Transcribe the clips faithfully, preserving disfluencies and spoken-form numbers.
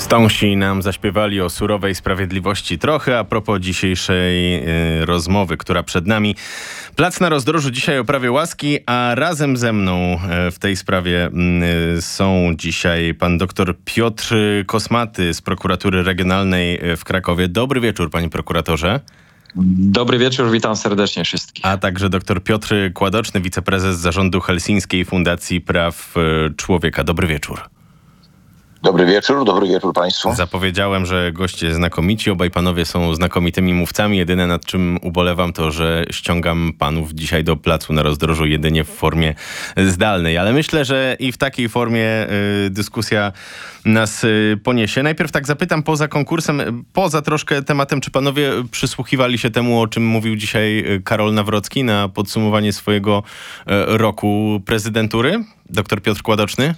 Stąsi nam zaśpiewali o surowej sprawiedliwości trochę a propos dzisiejszej y, rozmowy, która przed nami. Plac na Rozdrożu dzisiaj o prawie łaski, a razem ze mną y, w tej sprawie y, są dzisiaj pan doktor Piotr Kosmaty z Prokuratury Regionalnej w Krakowie. Dobry wieczór, panie prokuratorze. Dobry wieczór, witam serdecznie wszystkich. A także doktor Piotr Kładoczny, wiceprezes zarządu Helsińskiej Fundacji Praw Człowieka. Dobry wieczór. Dobry wieczór, dobry wieczór państwu. Zapowiedziałem, że goście znakomici, obaj panowie są znakomitymi mówcami. Jedyne nad czym ubolewam to, że ściągam panów dzisiaj do Placu na Rozdrożu jedynie w formie zdalnej. Ale myślę, że i w takiej formie y, dyskusja nas y, poniesie. Najpierw tak zapytam poza konkursem, poza troszkę tematem, czy panowie przysłuchiwali się temu, o czym mówił dzisiaj Karol Nawrocki na podsumowanie swojego y, roku prezydentury? Doktor Piotr Kładoczny?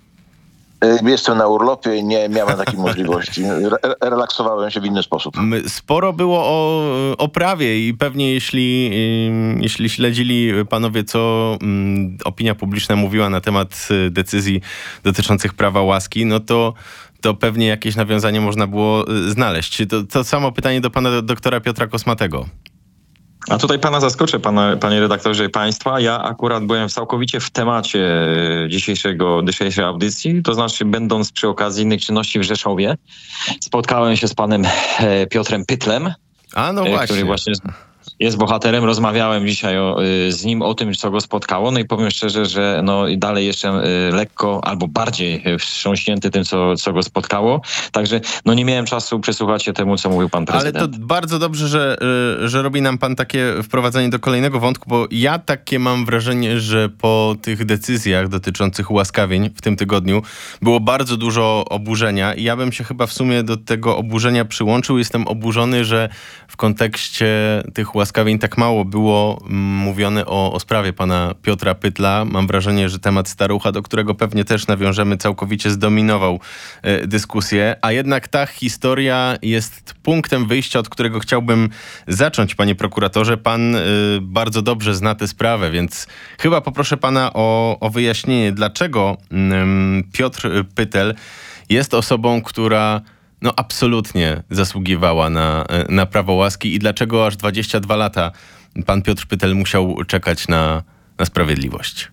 Jestem na urlopie i nie miałem takiej możliwości. Re- relaksowałem się w inny sposób. Sporo było o, o prawie i pewnie jeśli, jeśli śledzili panowie, co um, opinia publiczna mówiła na temat decyzji dotyczących prawa łaski, no to, to pewnie jakieś nawiązanie można było znaleźć. To, to samo pytanie do pana doktora Piotra Kosmatego. A tutaj pana zaskoczę, pana, panie redaktorze i państwa. Ja akurat byłem całkowicie w temacie dzisiejszego, dzisiejszej audycji, to znaczy będąc przy okazji innych czynności w Rzeszowie, spotkałem się z panem Piotrem Pytlem, A no właśnie. który właśnie jest bohaterem. Rozmawiałem dzisiaj o, z nim o tym, co go spotkało. No i powiem szczerze, że no dalej jeszcze lekko albo bardziej wstrząśnięty tym, co, co go spotkało. Także no nie miałem czasu przysłuchać się temu, co mówił pan prezydent. Ale to bardzo dobrze, że, że robi nam pan takie wprowadzenie do kolejnego wątku, bo ja takie mam wrażenie, że po tych decyzjach dotyczących ułaskawień w tym tygodniu było bardzo dużo oburzenia i ja bym się chyba w sumie do tego oburzenia przyłączył. Jestem oburzony, że w kontekście tych ułaskawień tak mało było mówione o, o sprawie pana Piotra Pytla. Mam wrażenie, że temat Starucha, do którego pewnie też nawiążemy, całkowicie zdominował e, dyskusję, a jednak ta historia jest punktem wyjścia, od którego chciałbym zacząć, panie prokuratorze. Pan e, bardzo dobrze zna tę sprawę, więc chyba poproszę pana o, o wyjaśnienie, dlaczego m, Piotr Pytel jest osobą, która no absolutnie zasługiwała na, na prawo łaski i dlaczego aż dwadzieścia dwa lata pan Piotr Pytel musiał czekać na, na sprawiedliwość?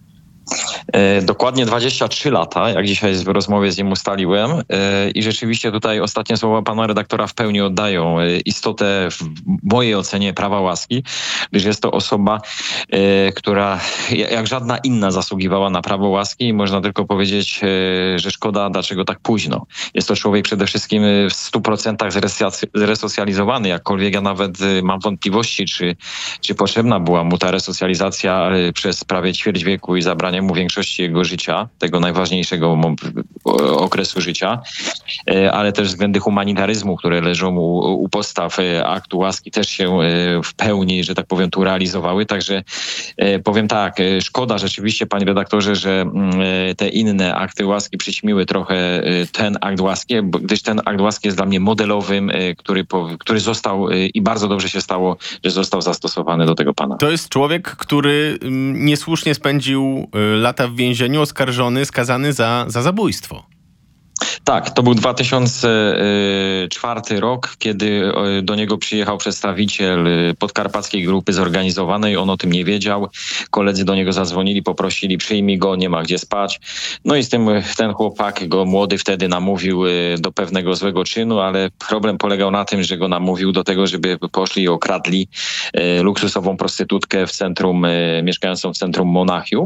E, dokładnie dwadzieścia trzy lata, jak dzisiaj w rozmowie z nim ustaliłem. E, I rzeczywiście tutaj ostatnie słowa pana redaktora w pełni oddają e, istotę w mojej ocenie prawa łaski, gdyż jest to osoba, e, która jak żadna inna zasługiwała na prawo łaski i można tylko powiedzieć, e, że szkoda, dlaczego tak późno. Jest to człowiek przede wszystkim w stu procentach zresocjalizowany, jakkolwiek ja nawet e, mam wątpliwości, czy, czy potrzebna była mu ta resocjalizacja e, przez prawie ćwierć wieku i zabranie mu większości jego życia, tego najważniejszego okresu życia, ale też względy humanitaryzmu, które leżą u, u podstaw aktu łaski, też się w pełni, że tak powiem, tu realizowały. Także powiem tak, szkoda rzeczywiście, panie redaktorze, że te inne akty łaski przyćmiły trochę ten akt łaski, gdyż ten akt łaski jest dla mnie modelowym, który, który został i bardzo dobrze się stało, że został zastosowany do tego pana. To jest człowiek, który niesłusznie spędził lata w więzieniu, oskarżony, skazany za, za zabójstwo. Tak, to był dwa tysiące czwarty rok, kiedy do niego przyjechał przedstawiciel podkarpackiej grupy zorganizowanej. On o tym nie wiedział. Koledzy do niego zadzwonili, poprosili, przyjmij go, nie ma gdzie spać. No i z tym ten chłopak, go młody wtedy namówił do pewnego złego czynu, ale problem polegał na tym, że go namówił do tego, żeby poszli i okradli luksusową prostytutkę w centrum, mieszkającą w centrum Monachium.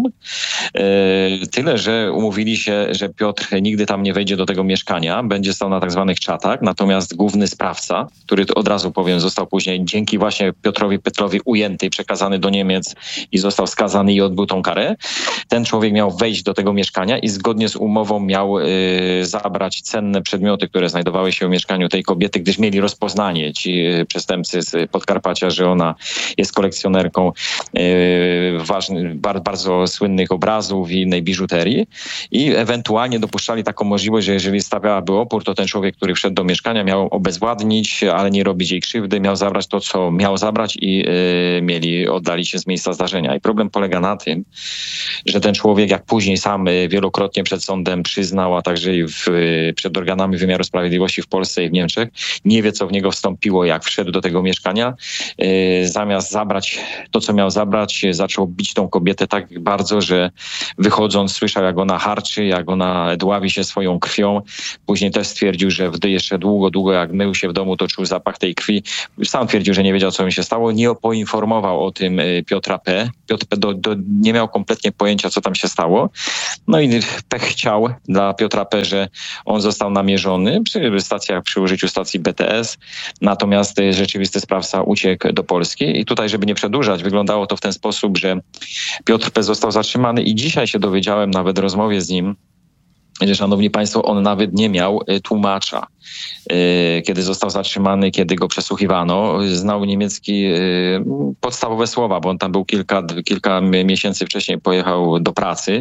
Tyle, że umówili się, że Piotr nigdy tam nie wejdzie do tego mieszkania, będzie stał na tak zwanych czatach, natomiast główny sprawca, który od razu powiem, został później dzięki właśnie Piotrowi Pytlowi ujęty i przekazany do Niemiec i został skazany i odbył tą karę. Ten człowiek miał wejść do tego mieszkania i zgodnie z umową miał y, zabrać cenne przedmioty, które znajdowały się w mieszkaniu tej kobiety, gdyż mieli rozpoznanie ci y, przestępcy z Podkarpacia, że ona jest kolekcjonerką y, ważny, bar, bardzo słynnych obrazów i innej biżuterii i ewentualnie dopuszczali taką możliwość, że jeżeli jeżeli stawiałaby opór, to ten człowiek, który wszedł do mieszkania, miał obezwładnić, ale nie robić jej krzywdy, miał zabrać to, co miał zabrać i yy, mieli oddalić się z miejsca zdarzenia. I problem polega na tym, że ten człowiek, jak później sam wielokrotnie przed sądem przyznał, a także i w, przed organami wymiaru sprawiedliwości w Polsce i w Niemczech, nie wie, co w niego wstąpiło, jak wszedł do tego mieszkania. Yy, zamiast zabrać to, co miał zabrać, zaczął bić tą kobietę tak bardzo, że wychodząc słyszał, jak ona harczy, jak ona dławi się swoją krwią. Później też stwierdził, że wtedy jeszcze długo, długo jak mył się w domu, to czuł zapach tej krwi. Sam twierdził, że nie wiedział, co mu się stało. Nie poinformował o tym Piotra P. Piotr P. Do, do, nie miał kompletnie pojęcia, co tam się stało. No i pech chciał dla Piotra P., że on został namierzony przy stacjach, przy użyciu stacji B T S. Natomiast rzeczywisty sprawca uciekł do Polski. I tutaj, żeby nie przedłużać, wyglądało to w ten sposób, że Piotr P. został zatrzymany i dzisiaj się dowiedziałem nawet w rozmowie z nim, że, szanowni państwo, on nawet nie miał tłumacza, kiedy został zatrzymany, kiedy go przesłuchiwano. Znał niemiecki podstawowe słowa, bo on tam był kilka, kilka miesięcy wcześniej, pojechał do pracy.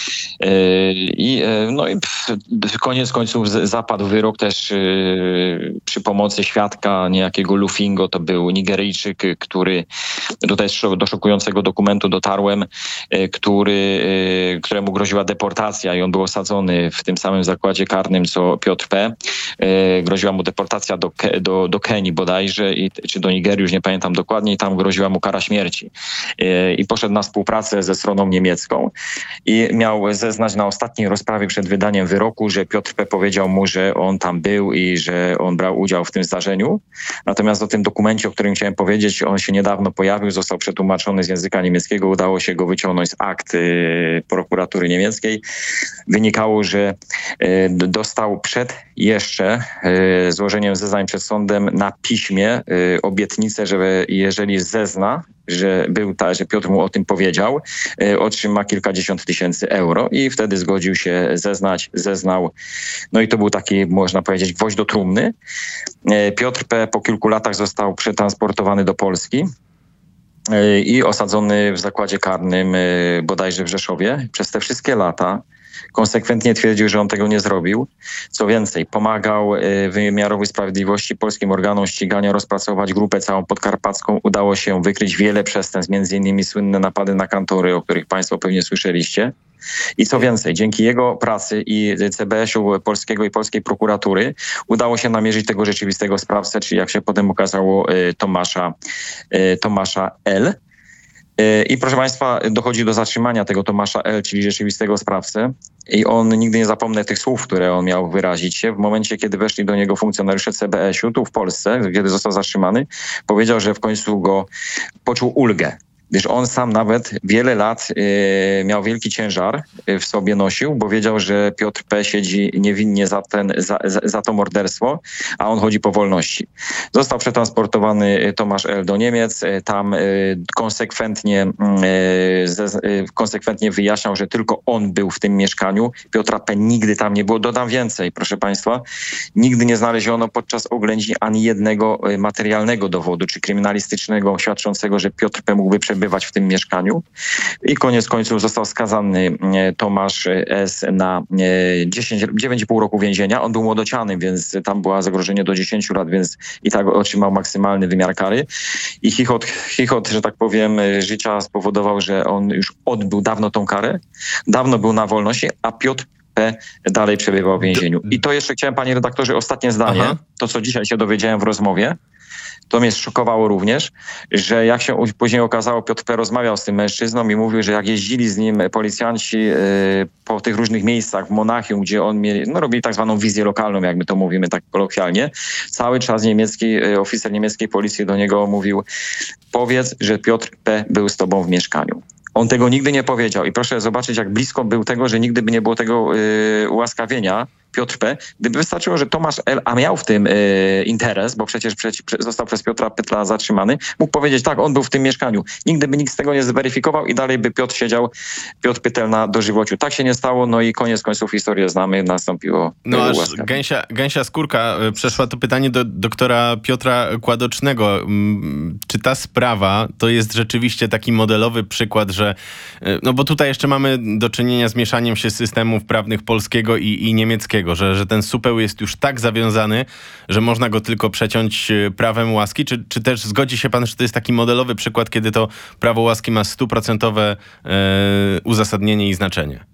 I, no i koniec końców zapadł wyrok też przy pomocy świadka niejakiego Lufingo, to był Nigeryjczyk, który, tutaj do szokującego dokumentu dotarłem, który, któremu groziła deportacja i on był osadzony w tym samym zakładzie karnym, co Piotr P. Groziła mu deportacja do, do, do Kenii bodajże, i, czy do Nigerii, już nie pamiętam dokładnie, i tam groziła mu kara śmierci. I poszedł na współpracę ze stroną niemiecką i miał zeznać na ostatniej rozprawie przed wydaniem wyroku, że Piotr P. powiedział mu, że on tam był i że on brał udział w tym zdarzeniu. Natomiast o tym dokumencie, o którym chciałem powiedzieć, on się niedawno pojawił, został przetłumaczony z języka niemieckiego, udało się go wyciągnąć z akt prokuratury niemieckiej. Wynikało, że dostał przed jeszcze złożeniem zeznań przed sądem na piśmie obietnicę, że jeżeli zezna, że był ta, że Piotr mu o tym powiedział, otrzyma kilkadziesiąt tysięcy euro i wtedy zgodził się zeznać, zeznał. No i to był taki, można powiedzieć, gwoźdź do trumny. Piotr P. po kilku latach został przetransportowany do Polski i osadzony w zakładzie karnym bodajże w Rzeszowie. Przez te wszystkie lata konsekwentnie twierdził, że on tego nie zrobił. Co więcej, pomagał wymiarowi sprawiedliwości, polskim organom ścigania rozpracować grupę całą podkarpacką. Udało się wykryć wiele przestępstw, między innymi słynne napady na kantory, o których państwo pewnie słyszeliście. I co więcej, dzięki jego pracy i C B S-u polskiego i polskiej prokuratury udało się namierzyć tego rzeczywistego sprawcę, czyli jak się potem okazało Tomasza, Tomasza L. I proszę państwa, dochodzi do zatrzymania tego Tomasza L., czyli rzeczywistego sprawcę. I on, nigdy nie zapomnę tych słów, które on miał wyrazić się. W momencie, kiedy weszli do niego funkcjonariusze C B S-u tu w Polsce, kiedy został zatrzymany, powiedział, że w końcu go poczuł ulgę. Gdyż on sam nawet wiele lat y, miał wielki ciężar y, w sobie nosił, bo wiedział, że Piotr P. siedzi niewinnie za, ten, za, za, za to morderstwo, a on chodzi po wolności. Został przetransportowany Tomasz L. do Niemiec. Y, tam y, konsekwentnie, y, ze, y, konsekwentnie wyjaśniał, że tylko on był w tym mieszkaniu. Piotra P. nigdy tam nie było. Dodam więcej, proszę państwa. Nigdy nie znaleziono podczas oględzin ani jednego materialnego dowodu, czy kryminalistycznego, świadczącego, że Piotr P. mógłby przebywać w tym mieszkaniu. I koniec końców został skazany Tomasz S. na dziesięć, dziewięć i pół roku więzienia. On był młodocianym, więc tam było zagrożenie do dziesięciu lat, więc i tak otrzymał maksymalny wymiar kary. I chichot, chichot, że tak powiem, życia spowodował, że on już odbył dawno tą karę. Dawno był na wolności, a Piotr P. dalej przebywał w więzieniu. I to jeszcze chciałem, panie redaktorze, ostatnie zdanie. Aha. To, co dzisiaj się dowiedziałem w rozmowie. To mnie szokowało również, że jak się później okazało, Piotr P. rozmawiał z tym mężczyzną i mówił, że jak jeździli z nim policjanci yy, po tych różnych miejscach w Monachium, gdzie on mieli, no robili tak zwaną wizję lokalną, jak my to mówimy tak kolokwialnie, cały czas niemiecki, yy, oficer niemieckiej policji do niego mówił: powiedz, że Piotr P. był z tobą w mieszkaniu. On tego nigdy nie powiedział i proszę zobaczyć, jak blisko był tego, że nigdy by nie było tego yy, ułaskawienia Piotr P. Gdyby wystarczyło, że Tomasz L., a miał w tym y, interes, bo przecież prze, prze, został przez Piotra P. zatrzymany, mógł powiedzieć: tak, on był w tym mieszkaniu. Nigdy by nikt z tego nie zweryfikował i dalej by Piotr siedział, Piotr Pytel na dożywociu. Tak się nie stało, no i koniec końców historię znamy, nastąpiło No aż gęsia, gęsia skórka. Przeszła to pytanie do doktora Piotra Kładocznego. Czy ta sprawa to jest rzeczywiście taki modelowy przykład, że no bo tutaj jeszcze mamy do czynienia z mieszaniem się systemów prawnych polskiego i, i niemieckiego. takiego, że, że ten supeł jest już tak zawiązany, że można go tylko przeciąć prawem łaski? Czy, czy też zgodzi się pan, że to jest taki modelowy przykład, kiedy to prawo łaski ma stuprocentowe e, uzasadnienie i znaczenie?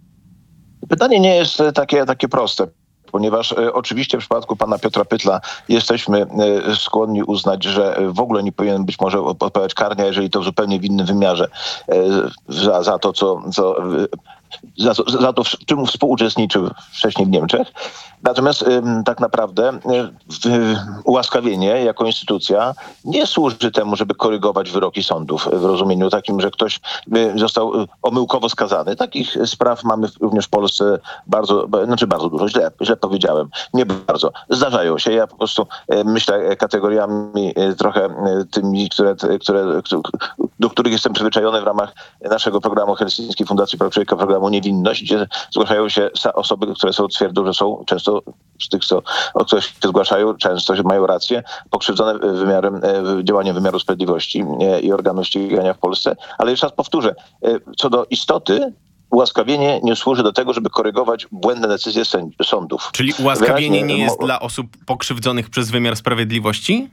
Pytanie nie jest takie, takie proste, ponieważ e, oczywiście w przypadku pana Piotra Pytla jesteśmy e, skłonni uznać, że w ogóle nie powinien być może odpowiadać karnie, jeżeli to w zupełnie w innym wymiarze e, za, za to, co... co e, Za to, za to, w czym współuczestniczył wcześniej w Niemczech. Natomiast y, tak naprawdę y, y, ułaskawienie jako instytucja nie służy temu, żeby korygować wyroki sądów w rozumieniu takim, że ktoś y, został y, omyłkowo skazany. Takich spraw mamy również w Polsce bardzo, znaczy bardzo dużo, źle, źle powiedziałem, nie bardzo. Zdarzają się. Ja po prostu y, myślę kategoriami y, trochę y, tymi, które, które, do których jestem przyzwyczajony w ramach naszego programu Helsińskiej Fundacji Praw Człowieka, programu Niewinność, gdzie zgłaszają się osoby, które są twierdzą, że są często z tych, co, o których się zgłaszają, często mają rację, pokrzywdzone wymiarem, działaniem wymiaru sprawiedliwości i organów ścigania w Polsce. Ale jeszcze raz powtórzę, co do istoty, ułaskawienie nie służy do tego, żeby korygować błędne decyzje sądów. Czyli ułaskawienie Wyraźnie, nie jest mo- dla osób pokrzywdzonych przez wymiar sprawiedliwości?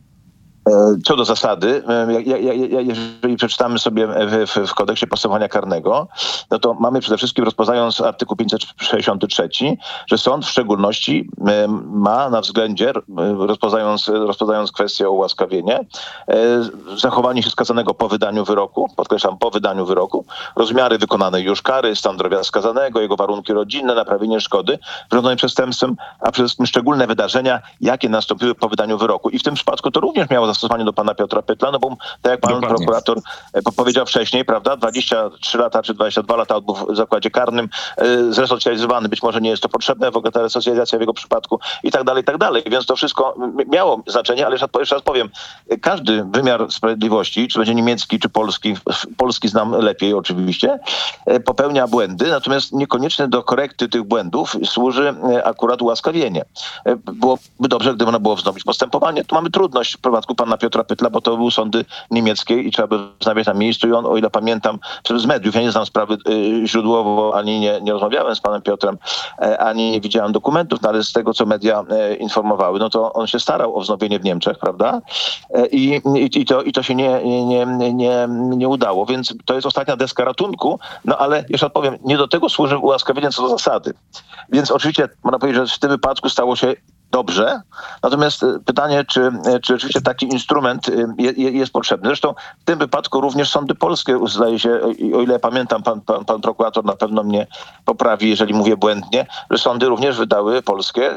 Co do zasady, ja, ja, ja, jeżeli przeczytamy sobie w, w, w kodeksie postępowania karnego, no to mamy przede wszystkim, rozpoznając artykuł pięćset sześćdziesiąty trzeci, że sąd w szczególności ma na względzie, rozpoznając, rozpoznając kwestię o ułaskawienie, zachowanie się skazanego po wydaniu wyroku, podkreślam, po wydaniu wyroku, rozmiary wykonanej już kary, stan zdrowia skazanego, jego warunki rodzinne, naprawienie szkody wyrządzonej przestępstwem, a przede wszystkim szczególne wydarzenia, jakie nastąpiły po wydaniu wyroku. I w tym przypadku to również miało zastosowanie do pana Piotra Pytla, no bo tak jak pan Dokładnie. prokurator powiedział wcześniej, prawda, dwadzieścia trzy lata czy dwadzieścia dwa lata odbył w zakładzie karnym, yy, zresocjalizowany, być może nie jest to potrzebne, w ogóle ta resocjalizacja w jego przypadku i tak dalej, i tak dalej. Więc to wszystko miało znaczenie, ale jeszcze, jeszcze raz powiem, każdy wymiar sprawiedliwości, czy będzie niemiecki, czy polski, polski znam lepiej oczywiście, popełnia błędy, natomiast niekoniecznie do korekty tych błędów służy akurat ułaskawienie. Byłoby dobrze, gdyby ono było wznowić postępowanie. Tu mamy trudność w przypadku pana Piotra Pytla, bo to były sądy niemieckie i trzeba by znawiać na miejscu i on, o ile pamiętam, z mediów, ja nie znam sprawy y, źródłowo, ani nie, nie rozmawiałem z panem Piotrem, e, ani nie widziałem dokumentów, no ale z tego, co media e, informowały, no to on się starał o wznowienie w Niemczech, prawda? E, i, i, i, to, I to się nie, nie, nie, nie udało, więc to jest ostatnia deska ratunku, no ale jeszcze powiem, nie do tego służy ułaskawienie co do zasady. Więc oczywiście można powiedzieć, że w tym wypadku stało się dobrze. Natomiast pytanie, czy, czy rzeczywiście taki instrument je, je, jest potrzebny. Zresztą w tym wypadku również sądy polskie, zdaje się, o ile pamiętam, pan, pan, pan prokurator na pewno mnie poprawi, jeżeli mówię błędnie, że sądy również wydały polskie y,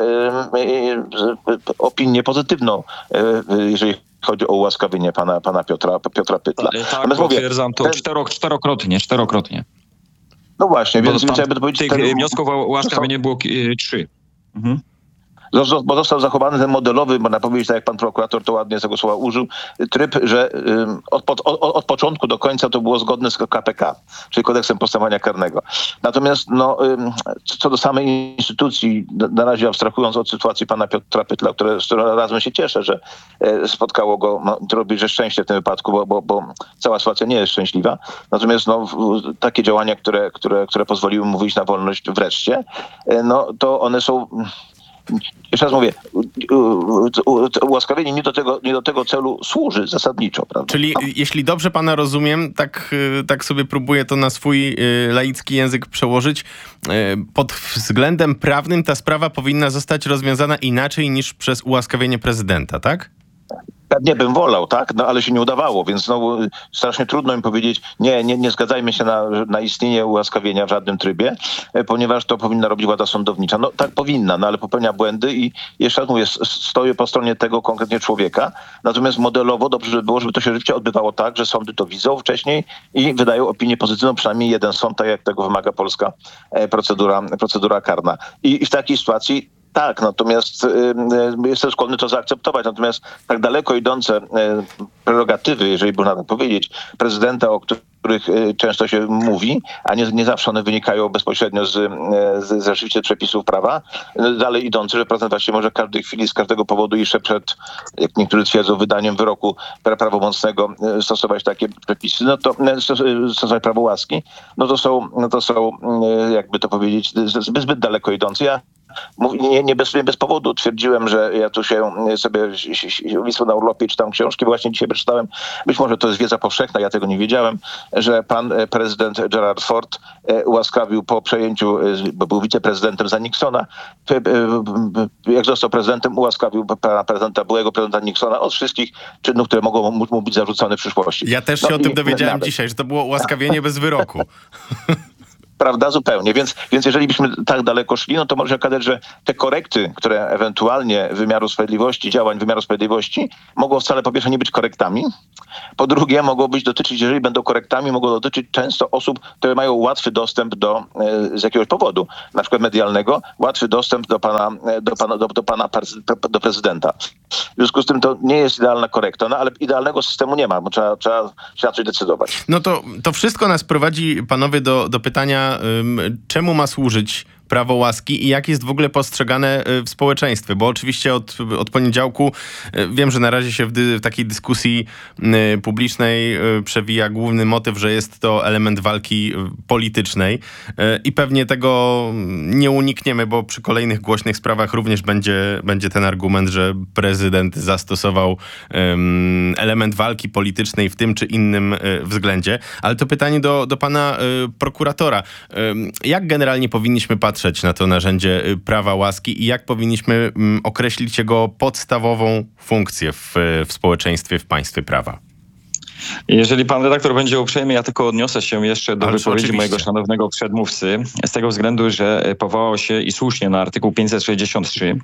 y, y, opinię pozytywną, y, jeżeli chodzi o ułaskawienie pana, pana Piotra, Piotra Pytla. Tak, Natomiast potwierdzam mówię, to ten... cztero, czterokrotnie, czterokrotnie. No właśnie, bo więc, więc jakby to powiedzieć... Tych ten... wniosków o ułaskawienie było y, trzy. Mhm. Bo został zachowany ten modelowy, można powiedzieć, tak jak pan prokurator to ładnie tego słowa użył, tryb, że od, od, od początku do końca to było zgodne z K P K, czyli kodeksem postępowania karnego. Natomiast no, co do samej instytucji, na razie abstrahując od sytuacji pana Piotra Pytla, które, z którą razem się cieszę, że spotkało go, no, to robi, że szczęście w tym wypadku, bo, bo, bo cała sytuacja nie jest szczęśliwa. Natomiast no, takie działania, które, które, które pozwoliły mu wyjść na wolność wreszcie, no to one są... Jeszcze raz mówię, ułaskawienie nie do tego, nie do tego celu służy zasadniczo, prawda? Czyli jeśli dobrze pana rozumiem, tak, tak sobie próbuję to na swój laicki język przełożyć, pod względem prawnym ta sprawa powinna zostać rozwiązana inaczej niż przez ułaskawienie prezydenta, tak? Pewnie bym wolał, tak? No ale się nie udawało, więc znowu strasznie trudno mi powiedzieć, nie, nie, nie zgadzajmy się na, na istnienie ułaskawienia w żadnym trybie, ponieważ to powinna robić władza sądownicza. No tak powinna, no ale popełnia błędy i jeszcze raz mówię, stoję po stronie tego konkretnie człowieka, natomiast modelowo dobrze by było, żeby to się rzeczywiście odbywało tak, że sądy to widzą wcześniej i wydają opinię pozytywną, przynajmniej jeden sąd, tak jak tego wymaga polska procedura, procedura karna. I, i w takiej sytuacji tak, natomiast y, jestem skłonny to zaakceptować. Natomiast tak daleko idące y, prerogatywy, jeżeli można tak powiedzieć, prezydenta, o których y, często się mówi, a nie, nie zawsze one wynikają bezpośrednio z, z, z rzeczywiście przepisów prawa, y, dalej idące, że prezydent właściwie może w każdej chwili, z każdego powodu jeszcze przed, jak niektórzy twierdzą, wydaniem wyroku prawomocnego y, stosować takie przepisy, no to y, stosować prawo łaski, no to są, no to są y, jakby to powiedzieć, zbyt, zbyt daleko idące. Ja Mów- Nie, nie, bez, nie bez powodu twierdziłem, że ja tu się sobie wisłem na urlopie, czytam książki, właśnie dzisiaj przeczytałem, być może to jest wiedza powszechna, ja tego nie wiedziałem, że pan e, prezydent Gerald Ford e, ułaskawił po przejęciu, e, bo był wiceprezydentem za Nixona, e, e, jak został prezydentem, ułaskawił pana prezydenta, byłego prezydenta Nixona od wszystkich czynów, które mogą mu, mu być zarzucone w przyszłości. Ja też No się o i tym dowiedziałem nawet. dzisiaj, że to było ułaskawienie bez wyroku. Prawda, zupełnie. Więc, więc jeżeli byśmy tak daleko szli, no to może się okazać, że te korekty, które ewentualnie wymiaru sprawiedliwości, działań wymiaru sprawiedliwości mogą wcale po pierwsze nie być korektami, po drugie mogą być dotyczyć, jeżeli będą korektami, mogą dotyczyć często osób, które mają łatwy dostęp do, e, z jakiegoś powodu, na przykład medialnego, łatwy dostęp do pana, e, do pana, do, do pana do prezydenta. W związku z tym to nie jest idealna korekta, no ale idealnego systemu nie ma, bo trzeba, trzeba się na coś decydować. No to, to wszystko nas prowadzi, panowie, do, do pytania, ym, czemu ma służyć prawo łaski i jak jest w ogóle postrzegane y, w społeczeństwie, bo oczywiście od, od poniedziałku y, wiem, że na razie się w, dy, w takiej dyskusji y, publicznej y, przewija główny motyw, że jest to element walki y, politycznej y, i pewnie tego nie unikniemy, bo przy kolejnych głośnych sprawach również będzie, będzie ten argument, że prezydent zastosował ym, element walki politycznej w tym czy innym y, względzie. Ale to pytanie do, do pana y, prokuratora. Ym, jak generalnie powinniśmy patrzeć na to narzędzie prawa łaski i jak powinniśmy mm, określić jego podstawową funkcję w, w społeczeństwie, w państwie prawa? Jeżeli pan redaktor będzie uprzejmy, ja tylko odniosę się jeszcze do Ależ wypowiedzi oczywiście. mojego szanownego przedmówcy, z tego względu, że powołał się i słusznie na artykuł pięćset sześćdziesiąt trzy.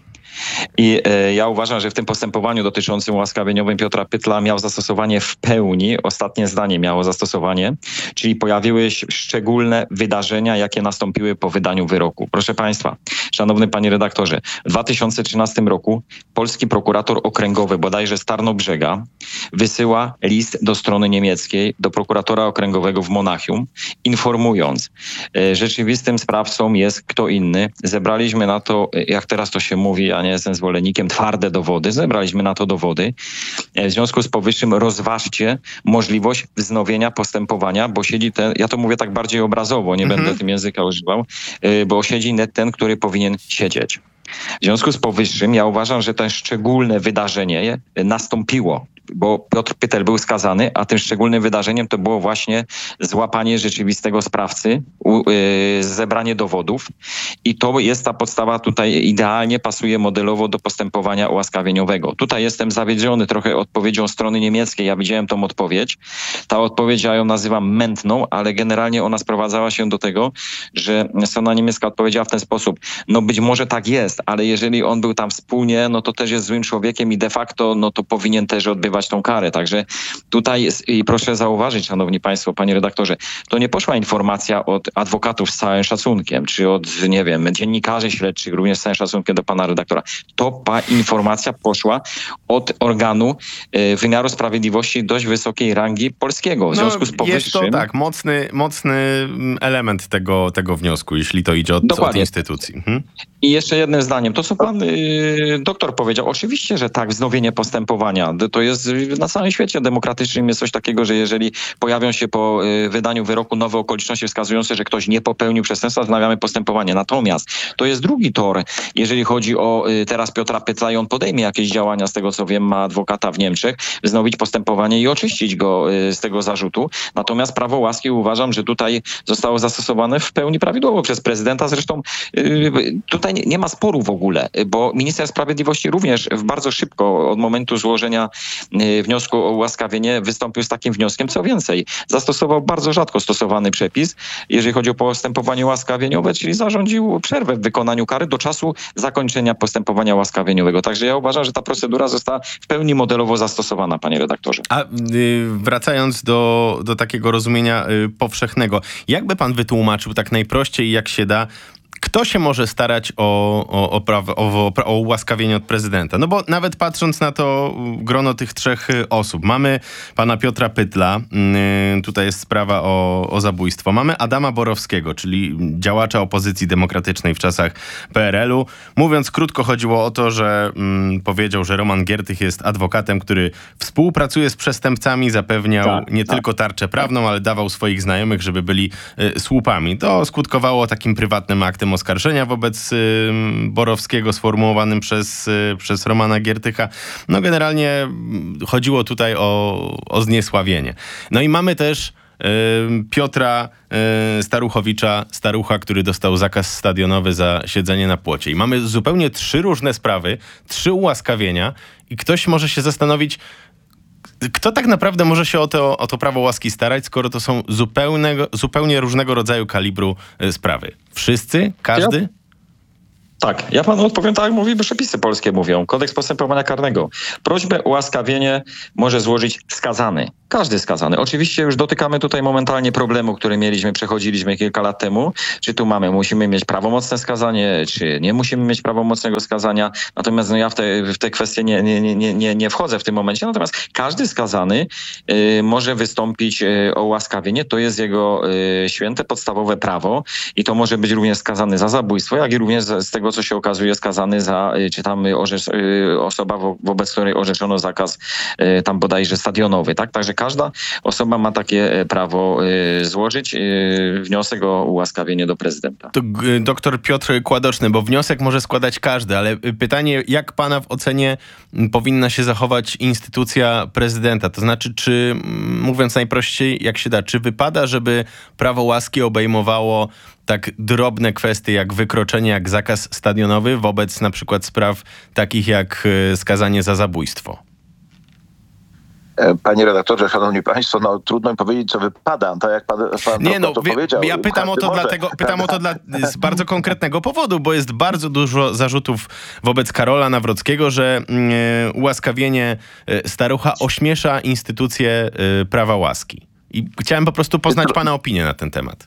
I e, ja uważam, że w tym postępowaniu dotyczącym ułaskawieniowym Piotra Pytla miał zastosowanie w pełni, ostatnie zdanie miało zastosowanie, czyli pojawiły się szczególne wydarzenia, jakie nastąpiły po wydaniu wyroku. Proszę państwa, szanowny panie redaktorze, w dwa tysiące trzynastym roku polski prokurator okręgowy, bodajże z Tarnobrzega, wysyła list do strony niemieckiej, do prokuratora okręgowego w Monachium, informując, e, rzeczywistym sprawcą jest kto inny. Zebraliśmy na to, jak teraz to się mówi, ja nie jestem zwolennikiem, twarde dowody. Zebraliśmy na to dowody. W związku z powyższym rozważcie możliwość wznowienia postępowania, bo siedzi ten, ja to mówię tak bardziej obrazowo, nie Mhm. będę tym języka używał, bo siedzi net ten, który powinien siedzieć. W związku z powyższym ja uważam, że to szczególne wydarzenie nastąpiło, bo Piotr Pytel był skazany, a tym szczególnym wydarzeniem to było właśnie złapanie rzeczywistego sprawcy, u, yy, zebranie dowodów i to jest ta podstawa, tutaj idealnie pasuje modelowo do postępowania ułaskawieniowego. Tutaj jestem zawiedziony trochę odpowiedzią strony niemieckiej, ja widziałem tą odpowiedź. Ta odpowiedź, ja ją nazywam mętną, ale generalnie ona sprowadzała się do tego, że strona niemiecka odpowiedziała w ten sposób, no być może tak jest, ale jeżeli on był tam wspólnie, no to też jest złym człowiekiem i de facto, no to powinien też odbywać tą karę. Także tutaj jest, i proszę zauważyć, szanowni państwo, panie redaktorze, to nie poszła informacja od adwokatów z całym szacunkiem, czy od, nie wiem, dziennikarzy śledczych, również z całym szacunkiem do pana redaktora. To pa, informacja poszła od organu y, wymiaru sprawiedliwości dość wysokiej rangi polskiego. W związku z powyższym... Jest to tak, mocny, mocny element tego, tego wniosku, jeśli to idzie od, od Dokładnie. instytucji. Mhm. I jeszcze jednym zdaniem, to co pan y, doktor powiedział, oczywiście, że tak, wznowienie postępowania, to jest na całym świecie demokratycznym jest coś takiego, że jeżeli pojawią się po y, wydaniu wyroku nowe okoliczności wskazujące, że ktoś nie popełnił przestępstwa, wznawiamy postępowanie. Natomiast to jest drugi tor, jeżeli chodzi o y, teraz Piotra Pytla i on podejmie jakieś działania, z tego co wiem, ma adwokata w Niemczech, wznowić postępowanie i oczyścić go y, z tego zarzutu. Natomiast prawo łaski uważam, że tutaj zostało zastosowane w pełni prawidłowo przez prezydenta. Zresztą y, tutaj nie, nie ma sporu w ogóle, bo minister sprawiedliwości również bardzo szybko od momentu złożenia y, wniosku o ułaskawienie wystąpił z takim wnioskiem. Co więcej, zastosował bardzo rzadko stosowany przepis, jeżeli chodzi o postępowanie łaskawieniowe, czyli zarządził przerwę w wykonaniu kary do czasu zakończenia postępowania łaskawieniowego. Także ja uważam, że ta procedura została w pełni modelowo zastosowana, panie redaktorze. A y, wracając do, do takiego rozumienia y, powszechnego, jakby pan wytłumaczył tak najprościej jak się da, kto się może starać o, o, o, prawo, o, o ułaskawienie od prezydenta? No bo nawet patrząc na to grono tych trzech osób, mamy pana Piotra Pytla, yy, tutaj jest sprawa o, o zabójstwo. Mamy Adama Borowskiego, czyli działacza opozycji demokratycznej w czasach P R L u. Mówiąc krótko, chodziło o to, że yy, powiedział, że Roman Giertych jest adwokatem, który współpracuje z przestępcami, zapewniał tak, nie tak. tylko tarczę prawną, ale dawał swoich znajomych, żeby byli yy, słupami. To skutkowało takim prywatnym aktem aktem oskarżenia wobec Borowskiego sformułowanym przez, przez Romana Giertycha. No generalnie chodziło tutaj o, o zniesławienie. No i mamy też Piotra Staruchowicza, Starucha, który dostał zakaz stadionowy za siedzenie na płocie. I mamy zupełnie trzy różne sprawy, trzy ułaskawienia i ktoś może się zastanowić, kto tak naprawdę może się o to, o to prawo łaski starać, skoro to są zupełnego, zupełnie różnego rodzaju kalibru sprawy. Wszyscy? Każdy? Tak, ja panu odpowiem tak, jak mówi przepisy polskie mówią. Kodeks postępowania karnego. Prośbę o ułaskawienie może złożyć skazany. Każdy skazany. Oczywiście już dotykamy tutaj momentalnie problemu, który mieliśmy, przechodziliśmy kilka lat temu. Czy tu mamy, musimy mieć prawomocne skazanie, czy nie musimy mieć prawomocnego skazania. Natomiast no, ja w te, w te kwestie nie, nie, nie, nie, nie wchodzę w tym momencie. Natomiast każdy skazany y, może wystąpić y, o ułaskawienie. To jest jego y, święte, podstawowe prawo i to może być również skazany za zabójstwo, jak i również z, z tego, co się okazuje, skazany za, y, czy tam orzecz, y, osoba, wo, wobec której orzeczono zakaz y, tam bodajże stadionowy. Tak? Także każda osoba ma takie prawo y, złożyć y, wniosek o ułaskawienie do prezydenta. To y, doktor Piotr Kładoczny, bo wniosek może składać każdy, ale pytanie, jak pana w ocenie powinna się zachować instytucja prezydenta? To znaczy, czy, mówiąc najprościej, jak się da, czy wypada, żeby prawo łaski obejmowało tak drobne kwestie jak wykroczenie, jak zakaz stadionowy wobec na przykład spraw takich jak y, skazanie za zabójstwo? Panie redaktorze, szanowni państwo, no trudno mi powiedzieć, co wypada, tak jak pan, pan Nie, no, to wie, powiedział. ja pytam o to może. dlatego, pytam o to dla, z bardzo konkretnego powodu, bo jest bardzo dużo zarzutów wobec Karola Nawrockiego, że y, ułaskawienie y, Starucha ośmiesza instytucję y, prawa łaski. I chciałem po prostu poznać pana opinię na ten temat.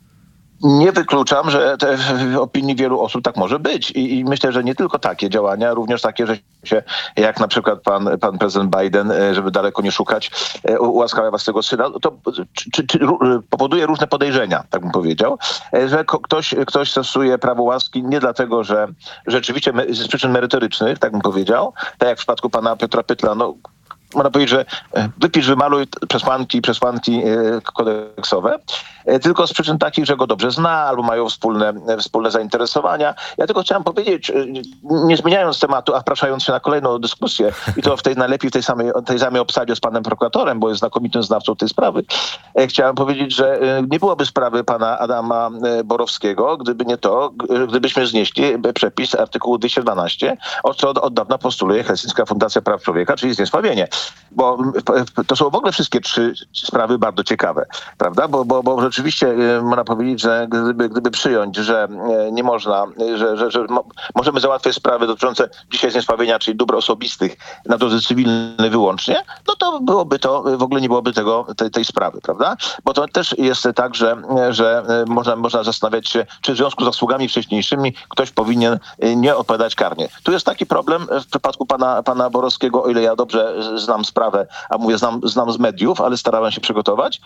Nie wykluczam, że te, w opinii wielu osób tak może być. I, I myślę, że nie tylko takie działania, również takie, że się, jak na przykład pan, pan prezydent Biden, żeby daleko nie szukać, ułaskawia własnego syna, to czy, czy, czy, powoduje różne podejrzenia, tak bym powiedział, że ktoś, ktoś stosuje prawo łaski nie dlatego, że rzeczywiście z przyczyn merytorycznych, tak bym powiedział, tak jak w przypadku pana Piotra Pytla, no można powiedzieć, że wypisz, wymaluj przesłanki, przesłanki kodeksowe, tylko z przyczyn takich, że go dobrze zna albo mają wspólne, wspólne zainteresowania. Ja tylko chciałem powiedzieć, nie zmieniając tematu, a wpraszając się na kolejną dyskusję i to w tej najlepiej w tej samej, tej samej obsadzie z panem prokuratorem, bo jest znakomitym znawcą tej sprawy, chciałem powiedzieć, że nie byłoby sprawy pana Adama Borowskiego, gdyby nie to, gdybyśmy znieśli przepis artykułu dwieście dwanaście, o co od, od dawna postuluje Helsińska Fundacja Praw Człowieka, czyli zniesławienie. Bo to są w ogóle wszystkie trzy sprawy bardzo ciekawe, prawda? Bo, bo, bo rzeczywiście można powiedzieć, że gdyby, gdyby przyjąć, że nie można, że, że, że możemy załatwiać sprawy dotyczące dzisiaj zniesławienia, czyli dóbr osobistych na drodze cywilnej wyłącznie, no to byłoby to, w ogóle nie byłoby tego, tej, tej sprawy, prawda? Bo to też jest tak, że, że można, można zastanawiać się, czy w związku z zasługami wcześniejszymi ktoś powinien nie odpowiadać karnie. Tu jest taki problem w przypadku pana, pana Borowskiego, o ile ja dobrze znam sprawę, a mówię, znam, znam z mediów, ale starałem się przygotować,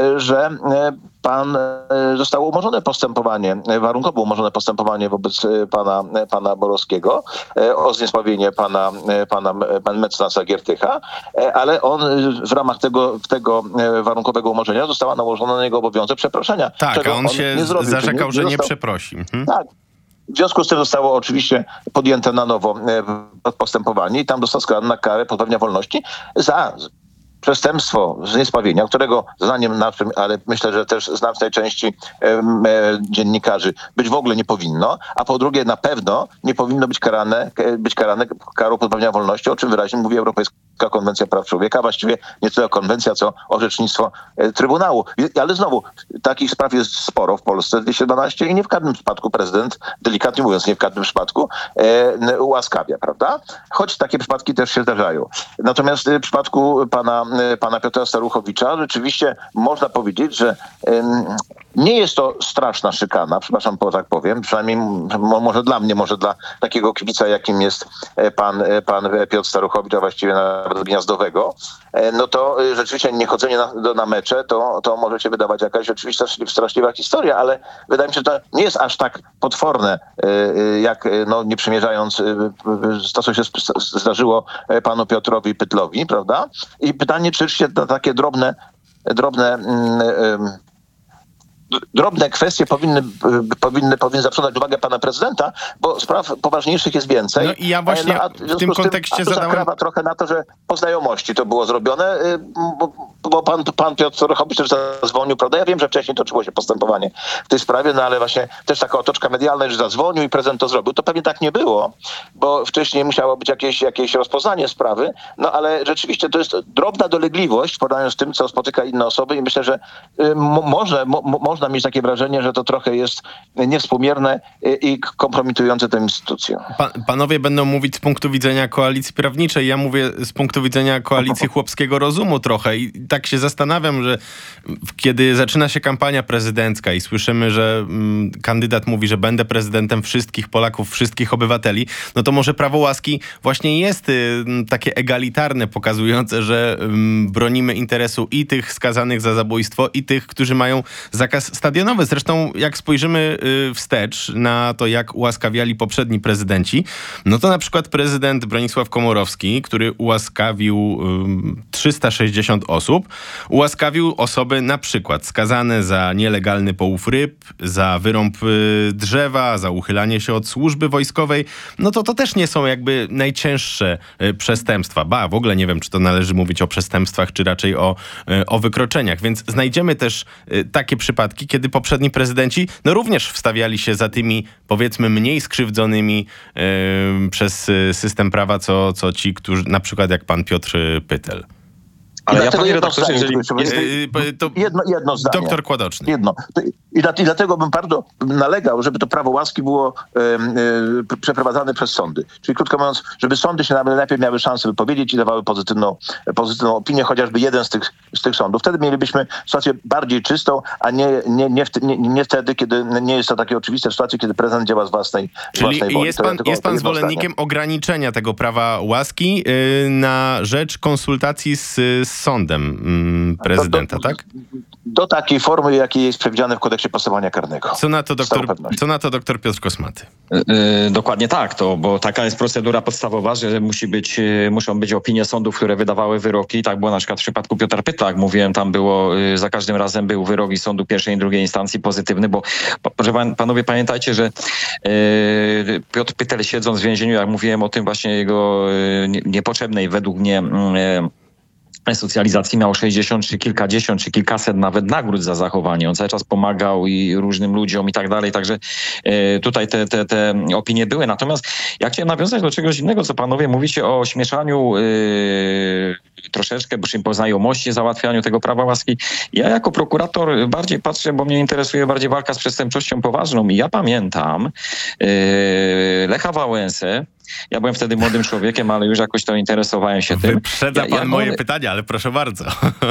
że pan zostało umorzone postępowanie, warunkowo umorzone postępowanie wobec pana, pana Borowskiego o zniesławienie pana, pana, pana mecenasa Giertycha, ale on w ramach tego, tego warunkowego umorzenia została nałożona na niego obowiązek przeproszenia. Tak, a on, on się nie zrobił, zarzekał, nie, że nie został... przeprosi. Mhm. Tak. W związku z tym zostało oczywiście podjęte na nowo postępowanie i tam dostał skazany na karę pozbawienia wolności za przestępstwo zniesławienia, którego zdaniem naszym, ale myślę, że też znacznej części e, e, dziennikarzy być w ogóle nie powinno, a po drugie na pewno nie powinno być karane, być karane karą pozbawienia wolności, o czym wyraźnie mówi Europejska Konwencja Praw Człowieka, właściwie nie tyle konwencja, co orzecznictwo e, Trybunału. I, ale znowu, takich spraw jest sporo w Polsce, dwieście dwanaście i nie w każdym przypadku prezydent, delikatnie mówiąc, nie w każdym przypadku e, ułaskawia, prawda? Choć takie przypadki też się zdarzają. Natomiast w przypadku pana pana Piotra Staruchowicza, rzeczywiście można powiedzieć, że um, nie jest to straszna szykana, przepraszam, bo tak powiem, przynajmniej mo, może dla mnie, może dla takiego kibica, jakim jest pan, pan Piotr Staruchowicz, a właściwie nawet gniazdowego, no to rzeczywiście niechodzenie na, do, na mecze, to, to może się wydawać jakaś rzeczywiście straszliwa historia, ale wydaje mi się, że to nie jest aż tak potworne, jak no, nie przymierzając to, co się zdarzyło panu Piotrowi Pytlowi, prawda? I pytanie, czy się na takie drobne, drobne drobne kwestie powinny, powinny, powinny zaprzątać uwagę pana prezydenta, bo spraw poważniejszych jest więcej. No i ja właśnie no, a w tym kontekście tym, a to zadałem... zakrawa trochę na to, że po znajomości to było zrobione, bo, bo pan, pan Piotr Hobysz też zadzwonił, prawda? Ja wiem, że wcześniej toczyło się postępowanie w tej sprawie, no ale właśnie też taka otoczka medialna, że zadzwonił i prezydent to zrobił. To pewnie tak nie było, bo wcześniej musiało być jakieś, jakieś rozpoznanie sprawy, no ale rzeczywiście to jest drobna dolegliwość w porównaniu z tym, co spotyka inne osoby i myślę, że y, może, mo, można mieć takie wrażenie, że to trochę jest niewspółmierne y, i kompromitujące tę instytucję. Pa, panowie będą mówić z punktu widzenia koalicji prawniczej, ja mówię z punktu widzenia koalicji chłopskiego rozumu trochę i tak się zastanawiam, że kiedy zaczyna się kampania prezydencka i słyszymy, że mm, kandydat mówi, że będę prezydentem wszystkich Polaków, wszystkich obywateli, no to może prawo łaski właśnie jest y, takie egalitarne, pokazujące, że y, bronimy interesu i tych skazanych za zabójstwo, i tych, którzy mają zakaz stadionowy. Zresztą jak spojrzymy y, wstecz na to, jak ułaskawiali poprzedni prezydenci, no to na przykład prezydent Bronisław Komorowski, który ułaskawił y, trzysta sześćdziesiąt osób, ułaskawił osoby na przykład skazane za nielegalny połów ryb, za wyrąb y, drzewa, za uchylanie się od służby wojskowej. No to to też nie są jakby najcięższe y, przestępstwa. Ba, w ogóle nie wiem, czy to należy mówić o przestępstwach, czy raczej o, y, o wykroczeniach. Więc znajdziemy też y, takie przypadki, kiedy poprzedni prezydenci no również wstawiali się za tymi, powiedzmy, mniej skrzywdzonymi y, przez y, system prawa, co, co ci, którzy, na przykład jak pan Piotr Pytel. Ale ja, panie redaktorze, jeżeli... To jedno, jedno zdanie. Doktor Kładoczny. Jedno. I, dla, I dlatego bym bardzo nalegał, żeby to prawo łaski było e, e, przeprowadzane przez sądy. Czyli krótko mówiąc, żeby sądy się najlepiej miały szansę wypowiedzieć i dawały pozytywną, pozytywną opinię, chociażby jeden z tych, z tych sądów. Wtedy mielibyśmy sytuację bardziej czystą, a nie, nie, nie, nie, nie wtedy, kiedy nie jest to takie oczywiste sytuacje, kiedy prezydent działa z własnej, Czyli własnej woli. jest pan, jest pan zwolennikiem ograniczenia tego prawa łaski yy, na rzecz konsultacji z, z sądem mm, prezydenta, do, do, tak? Do takiej formy, jakiej jest przewidziane w kodeksie postępowania karnego. Co na to doktor, co na to doktor Piotr Kosmaty? Yy, dokładnie tak, to, bo taka jest procedura podstawowa, że musi być, yy, muszą być opinie sądów, które wydawały wyroki. Tak było na przykład w przypadku Piotra Pytla, jak mówiłem, tam było, yy, za każdym razem był wyrok i sądu pierwszej i drugiej instancji pozytywny, bo proszę pan, panowie, pamiętajcie, że yy, Piotr Pytel, siedząc w więzieniu, jak mówiłem o tym właśnie jego yy, niepotrzebnej według mnie yy, socjalizacji, miał sześćdziesiąt czy kilkadziesiąt czy kilkaset nawet nagród za zachowanie. On cały czas pomagał i różnym ludziom i tak dalej. Także e, tutaj te, te, te opinie były. Natomiast ja chciałem nawiązać do czegoś innego, co panowie mówicie o śmieszaniu e, troszeczkę, bo czym po znajomości, załatwianiu tego prawa łaski. Ja jako prokurator bardziej patrzę, bo mnie interesuje bardziej walka z przestępczością poważną i ja pamiętam e, Lecha Wałęsę. Ja byłem wtedy młodym człowiekiem, ale już jakoś to interesowałem się tym. Wyprzedza pan ja, ja, moje on, pytania, ale proszę bardzo.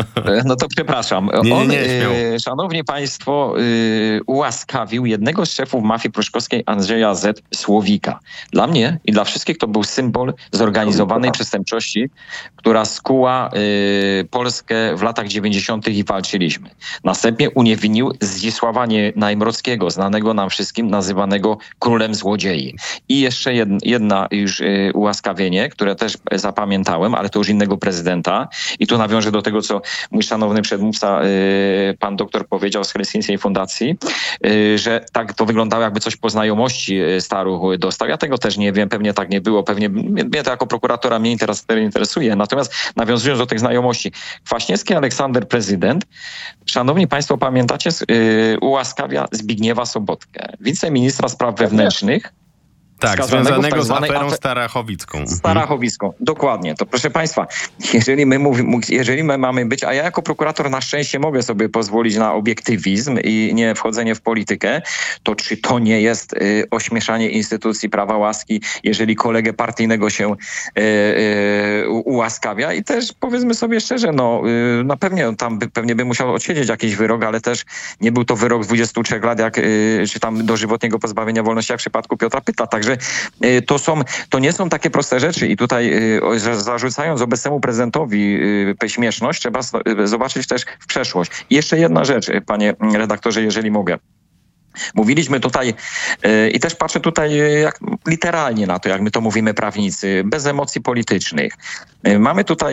No to przepraszam. Nie, nie, on, nie, śmiało. szanowni państwo, yy, ułaskawił jednego z szefów mafii pruszkowskiej, Andrzeja Z. Słowika. Dla mnie i dla wszystkich to był symbol zorganizowanej przestępczości, która skuła yy, Polskę w latach dziewięćdziesiątych i walczyliśmy. Następnie uniewinnił Zdzisława Najmrockiego, znanego nam wszystkim, nazywanego królem złodziei. I jeszcze jedna, jedna już y, ułaskawienie, które też zapamiętałem, ale to już innego prezydenta. I tu nawiążę do tego, co mój szanowny przedmówca, y, pan doktor powiedział z Helsińskiej Fundacji, y, że tak to wyglądało, jakby coś po znajomości Staruch dostał. Ja tego też nie wiem, pewnie tak nie było, pewnie mnie, mnie to jako prokuratora mnie interes, interesuje. Natomiast nawiązując do tych znajomości, Kwaśniewski Aleksander, prezydent, szanowni państwo, pamiętacie, y, ułaskawia Zbigniewa Sobotkę, wiceministra spraw wewnętrznych. Tak, związanego z aferą starachowicką. Starachowicką, dokładnie. To proszę państwa, jeżeli my, mówimy, jeżeli my mamy być, a ja jako prokurator na szczęście mogę sobie pozwolić na obiektywizm i nie wchodzenie w politykę, to czy to nie jest y, ośmieszanie instytucji prawa łaski, jeżeli kolegę partyjnego się y, y, ułaskawia? I też powiedzmy sobie szczerze, no y, na pewnie tam by, pewnie by musiał odsiedzieć jakiś wyrok, ale też nie był to wyrok dwudziestu trzech lat, jak, y, czy tam dożywotniego pozbawienia wolności, jak w przypadku Piotra Pytla. Także To, są, to nie są takie proste rzeczy i tutaj zarzucając obecnemu prezydentowi śmieszność, trzeba zobaczyć też w przeszłość. I jeszcze jedna rzecz, panie redaktorze, jeżeli mogę. Mówiliśmy tutaj yy, i też patrzę tutaj yy, jak, literalnie na to, jak my to mówimy prawnicy, bez emocji politycznych. Yy, mamy tutaj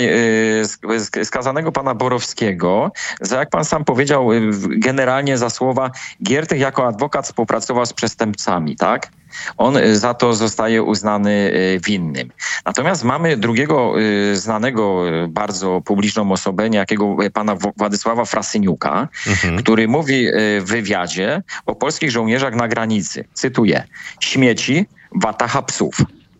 yy, skazanego pana Borowskiego, za jak pan sam powiedział, yy, generalnie za słowa Giertych jako adwokat współpracował z przestępcami, tak? On za to zostaje uznany winnym. Natomiast mamy drugiego znanego bardzo publiczną osobę, niejakiego pana Władysława Frasyniuka, mhm. który mówi w wywiadzie o polskich żołnierzach na granicy. Cytuję: śmieci, watacha psów.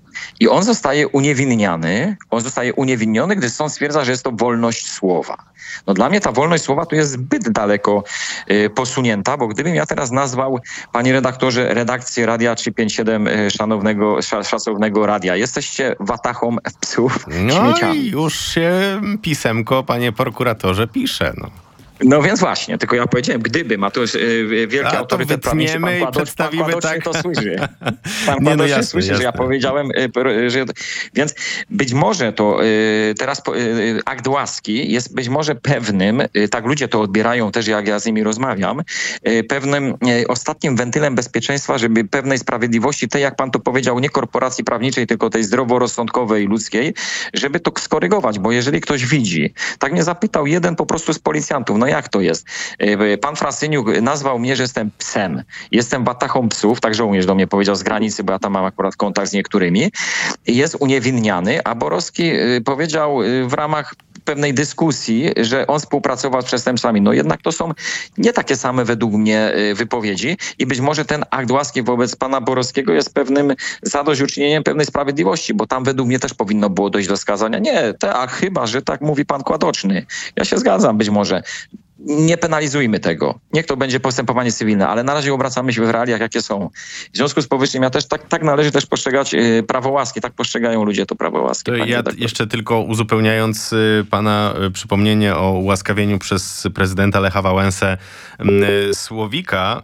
I on zostaje uniewinniany, on zostaje uniewinniony, gdy sąd stwierdza, że jest to wolność słowa. No dla mnie ta wolność słowa tu jest zbyt daleko y, posunięta, bo gdybym ja teraz nazwał, panie redaktorze, redakcję Radia trzysta pięćdziesiąt siedem y, szanownego, sz, szacownego radia, jesteście watachą psów, no śmieciami. I już się pisemko, panie prokuratorze, pisze, no. No więc właśnie, tylko ja powiedziałem, gdybym, a to jest yy, wielki a autorytet prawniczy, pan Kładocz, pan Kładocz tak. to słyszy. Pan Kładocz no, jasne, słyszy, jasne. Że ja powiedziałem, yy, że... Więc być może to yy, teraz yy, akt łaski jest być może pewnym, yy, tak ludzie to odbierają też, jak ja z nimi rozmawiam, yy, pewnym yy, ostatnim wentylem bezpieczeństwa, żeby pewnej sprawiedliwości, tej jak pan to powiedział, nie korporacji prawniczej, tylko tej zdroworozsądkowej, ludzkiej, żeby to skorygować, bo jeżeli ktoś widzi, tak mnie zapytał jeden po prostu z policjantów, no jak to jest? Pan Frasyniuk nazwał mnie, że jestem psem. Jestem watachą psów, tak żołnierz do mnie powiedział z granicy, bo ja tam mam akurat kontakt z niektórymi. Jest uniewinniany, a Borowski powiedział w ramach pewnej dyskusji, że on współpracował z przestępcami. No jednak to są nie takie same według mnie wypowiedzi i być może ten akt łaski wobec pana Borowskiego jest pewnym zadośćuczynieniem pewnej sprawiedliwości, bo tam według mnie też powinno było dojść do skazania. Nie, tak, chyba, że tak mówi pan Kładoczny. Ja się zgadzam być może. Nie penalizujmy tego. Niech to będzie postępowanie cywilne, ale na razie obracamy się w realiach, jakie są. W związku z powyższym ja też tak, tak należy też postrzegać y, prawo łaski. Tak postrzegają ludzie to prawo łaski. To ja jeszcze tylko uzupełniając y, pana y, przypomnienie o ułaskawieniu przez prezydenta Lecha Wałęsę y, Słowika,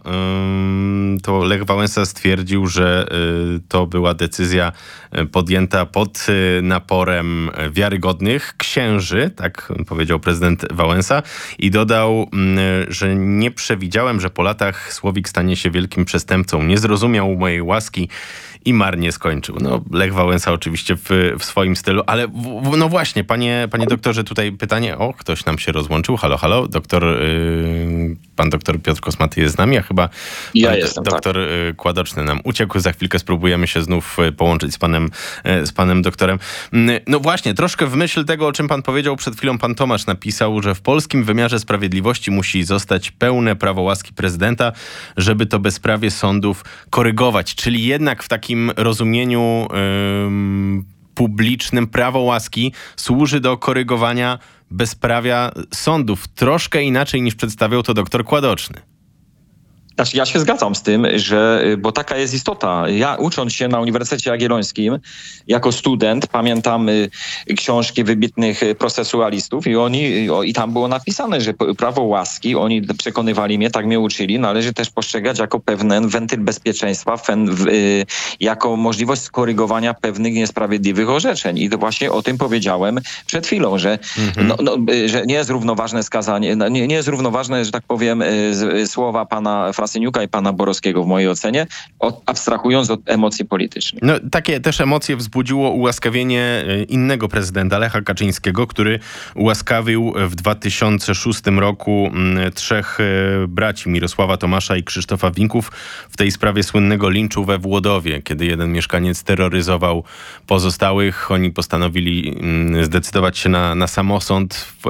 y, to Lech Wałęsa stwierdził, że y, to była decyzja y, podjęta pod y, naporem wiarygodnych księży, tak powiedział prezydent Wałęsa, i dodał, że nie przewidziałem, że po latach Słowik stanie się wielkim przestępcą. Nie zrozumiał mojej łaski i marnie skończył. No, Lech Wałęsa oczywiście w, w swoim stylu, ale w, no właśnie, panie, panie doktorze, tutaj pytanie, o, ktoś nam się rozłączył. Halo, halo, doktor, yy, pan doktor Piotr Kosmaty jest z nami, a chyba ja pan jestem, doktor tak. Kładoczny nam uciekł. Za chwilkę spróbujemy się znów połączyć z panem, z panem doktorem. No właśnie, troszkę w myśl tego, o czym pan powiedział przed chwilą, pan Tomasz napisał, że w polskim wymiarze sprawiedliwości musi zostać pełne prawo łaski prezydenta, żeby to bezprawie sądów korygować. Czyli jednak w takim rozumieniu ym, publicznym prawo łaski służy do korygowania bezprawia sądów. Troszkę inaczej niż przedstawiał to doktor Kładoczny. Znaczy, ja się zgadzam z tym, że, bo taka jest istota. Ja ucząc się na Uniwersytecie Jagiellońskim jako student pamiętam y, książki wybitnych y, procesualistów i oni, o, i tam było napisane, że prawo łaski, oni przekonywali mnie, tak mnie uczyli, należy też postrzegać jako pewien wentyl bezpieczeństwa, fen, y, jako możliwość skorygowania pewnych niesprawiedliwych orzeczeń. I to właśnie o tym powiedziałem przed chwilą, że, mhm. no, no, y, że nie jest równoważne skazanie, nie, nie jest równoważne, że tak powiem, y, y, słowa pana Frasyniuka i pana Borowskiego w mojej ocenie, od, abstrahując od emocji politycznych. No, takie też emocje wzbudziło ułaskawienie innego prezydenta, Lecha Kaczyńskiego, który ułaskawił w dwa tysiące szóstym roku trzech braci, Mirosława Tomasza i Krzysztofa Winków, w tej sprawie słynnego linczu we Włodowie, kiedy jeden mieszkaniec terroryzował pozostałych. Oni postanowili zdecydować się na, na samosąd w,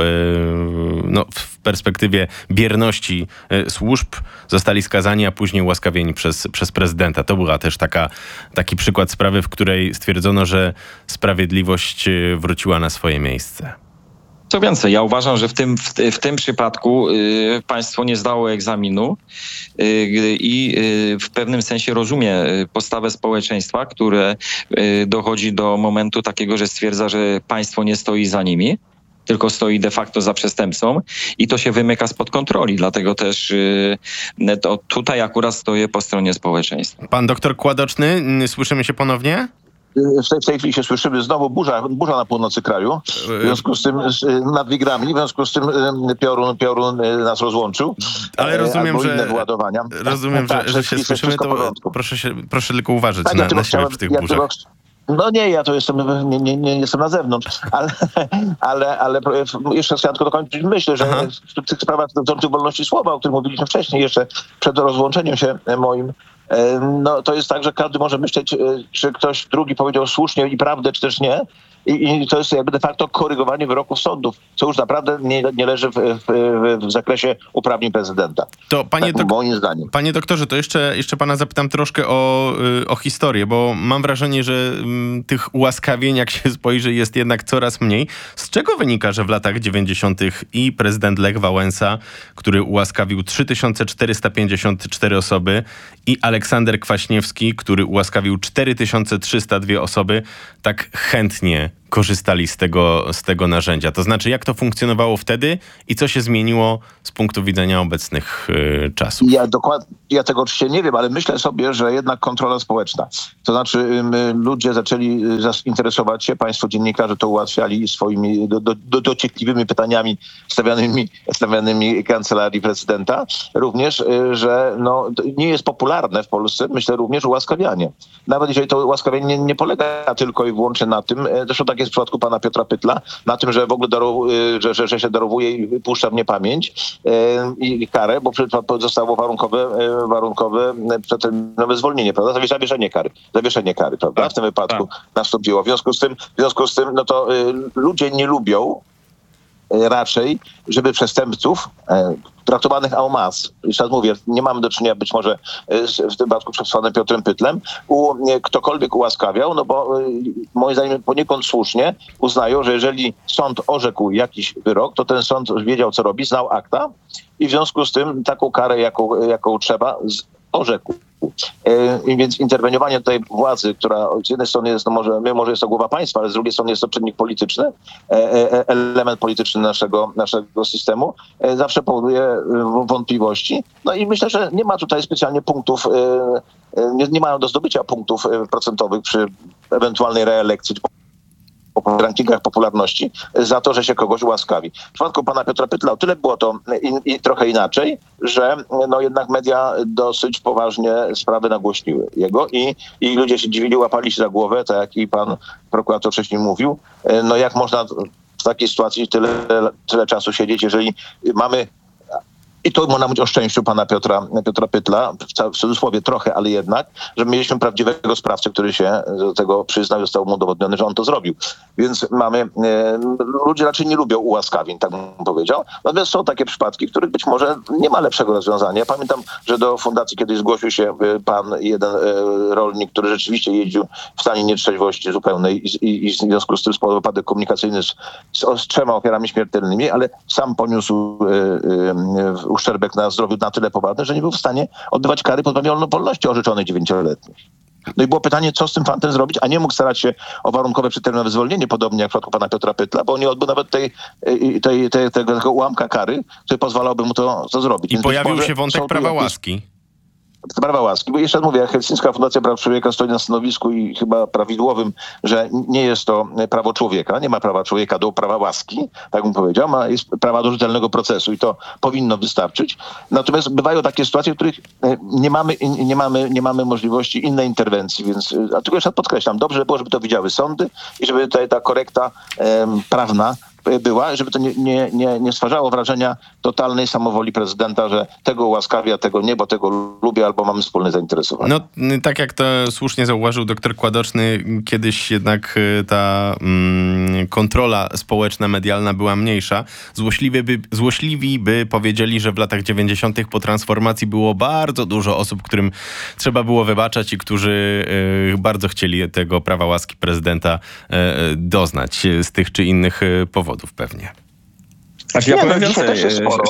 no, w perspektywie bierności służb. Zostali skazani, a później ułaskawieni przez, przez prezydenta. To była też taka, taki przykład sprawy, w której stwierdzono, że sprawiedliwość wróciła na swoje miejsce. Co więcej, ja uważam, że w tym, w, w tym przypadku y, państwo nie zdało egzaminu y, i y, w pewnym sensie rozumie postawę społeczeństwa, które y, dochodzi do momentu takiego, że stwierdza, że państwo nie stoi za nimi, tylko stoi de facto za przestępcą i to się wymyka spod kontroli. Dlatego też yy, to tutaj akurat stoję po stronie społeczeństwa. Pan doktor Kładoczny, słyszymy się ponownie? w tej, w tej chwili się słyszymy znowu burza, burza na północy kraju, w związku z tym nad Wigrami, w związku z tym piorun, piorun nas rozłączył. Ale rozumiem, że inne wyładowania. Rozumiem, tak, że, że się słyszymy, to proszę, się, proszę tylko uważać tak, na, na siebie przy tych ja burzach. Tego, no nie, ja to jestem, nie, nie, nie jestem na zewnątrz, ale, ale, ale jeszcze chciałem tylko dokończyć. Myślę, że Aha. w tych sprawach dotyczących wolności słowa, o których mówiliśmy wcześniej, jeszcze przed rozłączeniem się moim, no to jest tak, że każdy może myśleć, czy ktoś drugi powiedział słusznie i prawdę, czy też nie. I, I to jest jakby de facto korygowanie wyroków sądów, co już naprawdę nie, nie leży w, w, w zakresie uprawnień prezydenta. To panie, tak, dok- moim zdaniem. Panie doktorze, to jeszcze, jeszcze pana zapytam troszkę o, o historię, bo mam wrażenie, że m, tych ułaskawień, jak się spojrzy, jest jednak coraz mniej. Z czego wynika, że w latach dziewięćdziesiątych i prezydent Lech Wałęsa, który ułaskawił trzy tysiące czterysta pięćdziesiąt cztery osoby, i Aleksander Kwaśniewski, który ułaskawił cztery tysiące trzysta dwie osoby, tak chętnie korzystali z tego, z tego narzędzia? To znaczy, jak to funkcjonowało wtedy i co się zmieniło z punktu widzenia obecnych y, czasów? Ja dokładnie, ja tego oczywiście nie wiem, ale myślę sobie, że jednak kontrola społeczna. To znaczy y, ludzie zaczęli zainteresować się, państwo dziennikarze to ułatwiali swoimi do, do, do, dociekliwymi pytaniami stawianymi, stawianymi kancelarii prezydenta. Również, y, że no, nie jest popularne w Polsce, myślę również ułaskawianie. Nawet jeżeli to ułaskawianie nie, nie polega tylko i wyłącznie na tym, zresztą tak jest w przypadku pana Piotra Pytla, na tym, że w ogóle darow, że, że, że się darowuje i puszcza w niepamięć i karę, bo zostało warunkowe, warunkowe przedterminowe zwolnienie, prawda? Zawiesz, zawieszenie kary. Zawieszenie kary, prawda? Tak, w tym wypadku tak. nastąpiło. W związku z tym, w związku z tym, no to y, ludzie nie lubią y, raczej, żeby przestępców y, traktowanych en masse, jeszcze raz mówię, nie mamy do czynienia być może z, w tym przypadku przed panem Piotrem Pytlem, u, nie, ktokolwiek ułaskawiał, no bo y, moim zdaniem poniekąd słusznie uznają, że jeżeli sąd orzekł jakiś wyrok, to ten sąd wiedział, co robi, znał akta i w związku z tym taką karę, jaką, jaką trzeba, z, orzekł. I więc interweniowanie tej władzy, która z jednej strony jest, no może, może jest to głowa państwa, ale z drugiej strony jest to czynnik polityczny, element polityczny naszego, naszego systemu, zawsze powoduje wątpliwości. No i myślę, że nie ma tutaj specjalnie punktów, nie, nie mają do zdobycia punktów procentowych przy ewentualnej reelekcji w rankingach popularności za to, że się kogoś ułaskawi. W przypadku pana Piotra Pytla o tyle było to in, i trochę inaczej, że no jednak media dosyć poważnie sprawy nagłośniły jego i, i ludzie się dziwili, łapali się za głowę, tak jak i pan prokurator wcześniej mówił. No jak można w takiej sytuacji tyle, tyle czasu siedzieć, jeżeli mamy. I to można mówić o szczęściu pana Piotra, Piotra Pytla, w cudzysłowie trochę, ale jednak, że mieliśmy prawdziwego sprawcę, który się do tego przyznał i został mu udowodniony, że on to zrobił. Więc mamy, e, ludzie raczej nie lubią ułaskawień, tak bym powiedział. Natomiast są takie przypadki, w których być może nie ma lepszego rozwiązania. Ja pamiętam, że do fundacji kiedyś zgłosił się pan jeden e, rolnik, który rzeczywiście jeździł w stanie nietrzeźwości zupełnej i, i, i w związku z tym spowodował wypadek komunikacyjny z, z, z trzema ofiarami śmiertelnymi, ale sam poniósł e, e, uszczerbek na zdrowiu na tyle poważny, że nie był w stanie odbywać kary pozbawionej wolności orzeczonej dziewięcioletniej. No i było pytanie, co z tym fantem zrobić, a nie mógł starać się o warunkowe przedterminowe zwolnienie, podobnie jak w przypadku pana Piotra Pytla, bo nie odbył nawet tej, tej, tej, tego, tego ułamka kary, który pozwalałby mu to, to zrobić. I Więc pojawił się wątek prawa jakieś... łaski. Prawa łaski. Bo jeszcze raz mówię, Helsińska Fundacja Praw Człowieka stoi na stanowisku i chyba prawidłowym, że nie jest to prawo człowieka, nie ma prawa człowieka do prawa łaski, tak bym powiedział, ma jest prawa do rzetelnego procesu i to powinno wystarczyć. Natomiast bywają takie sytuacje, w których nie mamy, nie mamy, nie mamy możliwości innej interwencji, więc a tylko jeszcze podkreślam, dobrze było, żeby to widziały sądy i żeby tutaj ta korekta em, prawna była, żeby to nie, nie, nie, nie stwarzało wrażenia totalnej samowoli prezydenta, że tego ułaskawia, tego nie, bo tego lubię, albo mamy wspólne zainteresowanie. No, tak jak to słusznie zauważył doktor Kładoczny, kiedyś jednak ta mm, kontrola społeczna, medialna była mniejsza. Złośliwi by, złośliwi by powiedzieli, że w latach dziewięćdziesiątych po transformacji było bardzo dużo osób, którym trzeba było wybaczać i którzy y, bardzo chcieli tego prawa łaski prezydenta y, doznać z tych czy innych y, powodów. Pewnie. Znaczy, ja nie, powiem no, więcej. Też jest sporo.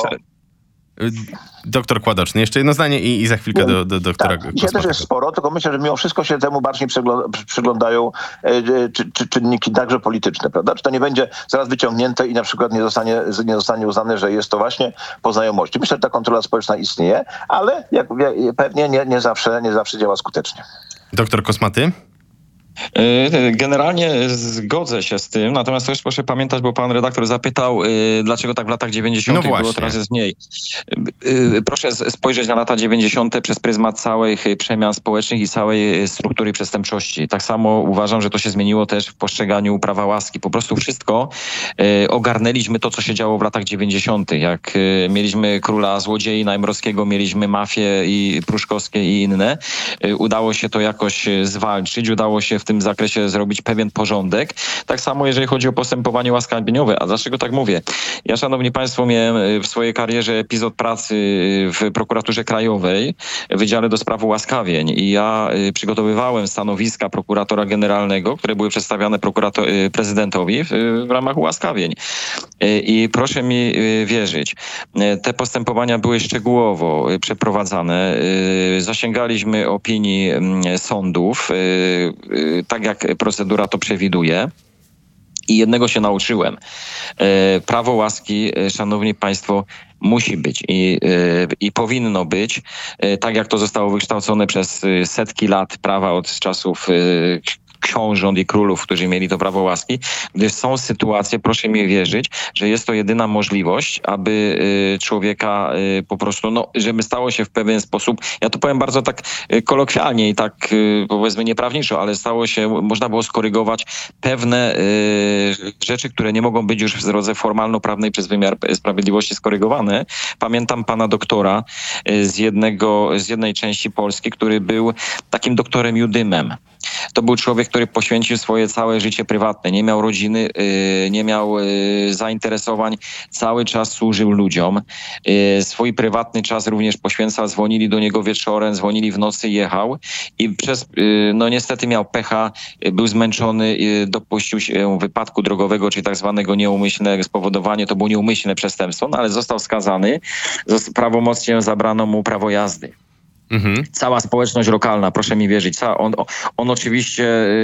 Doktor Kładoczny, jeszcze jedno zdanie i, i za chwilkę nie, do, do doktora tak, dzisiaj też jest sporo, tylko myślę, że mimo wszystko się temu bardziej przyglądają e, czy, czy, czynniki także polityczne, prawda? Czy to nie będzie zaraz wyciągnięte i na przykład nie zostanie, nie zostanie uznane, że jest to właśnie po znajomości. Myślę, że ta kontrola społeczna istnieje, ale jak, jak, pewnie nie, nie, zawsze, nie zawsze działa skutecznie. Doktor Kosmaty? Generalnie zgodzę się z tym, natomiast też proszę pamiętać, bo pan redaktor zapytał, dlaczego tak w latach dziewięćdziesiątych No było, teraz jest mniej. Proszę spojrzeć na lata dziewięćdziesiąte przez pryzmat całych przemian społecznych i całej struktury przestępczości. Tak samo uważam, że to się zmieniło też w postrzeganiu prawa łaski. Po prostu wszystko ogarnęliśmy to, co się działo w latach dziewięćdziesiątych. Jak mieliśmy króla złodziei Najmrowskiego, mieliśmy mafię i pruszkowskie i inne. Udało się to jakoś zwalczyć, udało się w tym zakresie zrobić pewien porządek. Tak samo jeżeli chodzi o postępowanie łaskawieniowe. A dlaczego tak mówię? Ja, szanowni państwo, miałem w swojej karierze epizod pracy w prokuraturze krajowej, w Wydziale do Spraw Ułaskawień i ja przygotowywałem stanowiska prokuratora generalnego, które były przedstawiane prokurator- prezydentowi w, w ramach ułaskawień. I proszę mi wierzyć, te postępowania były szczegółowo przeprowadzane. Zasięgaliśmy opinii sądów, tak jak procedura to przewiduje. I jednego się nauczyłem. Prawo łaski, szanowni państwo, musi być i, i powinno być, tak jak to zostało wykształcone przez setki lat prawa od czasów książąt i królów, którzy mieli to prawo łaski, gdyż są sytuacje, proszę mi wierzyć, że jest to jedyna możliwość, aby człowieka po prostu, no, żeby stało się w pewien sposób, ja to powiem bardzo tak kolokwialnie i tak powiedzmy nieprawniczo, ale stało się, można było skorygować pewne rzeczy, które nie mogą być już w drodze formalno-prawnej przez wymiar sprawiedliwości skorygowane. Pamiętam pana doktora z jednego, z jednej części Polski, który był takim doktorem Judymem. To był człowiek, który poświęcił swoje całe życie prywatne. Nie miał rodziny, nie miał zainteresowań. Cały czas służył ludziom. Swój prywatny czas również poświęcał. Dzwonili do niego wieczorem, dzwonili w nocy, jechał. I przez, no niestety miał pecha, był zmęczony, dopuścił się wypadku drogowego, czyli tak zwanego nieumyślnego spowodowanie. To było nieumyślne przestępstwo, no ale został skazany. Prawomocnie zabrano mu prawo jazdy. Mhm. Cała społeczność lokalna, proszę mi wierzyć, on, on oczywiście